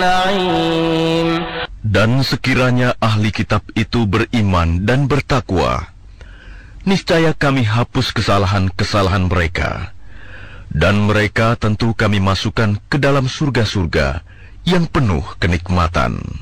النعيم. Dan sekiranya ahli kitab itu beriman dan bertakwa, niscaya kami hapus kesalahan-kesalahan mereka, dan mereka tentu kami masukkan ke dalam surga-surga yang penuh kenikmatan.